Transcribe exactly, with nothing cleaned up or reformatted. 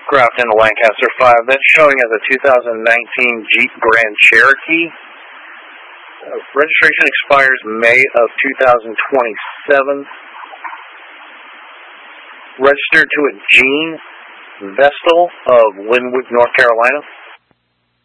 Grafton Lancaster five. That's showing as a two thousand nineteen Jeep Grand Cherokee. Uh, registration expires May of two thousand twenty-seven. Registered to a Gene Vestal of Linwood, North Carolina.